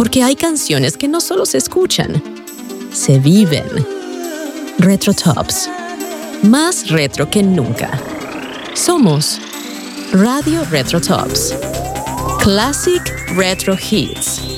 Porque hay canciones que no solo se escuchan, se viven. Retro Tops. Más retro que nunca. Somos Radio Retro Tops. Classic Retro Hits.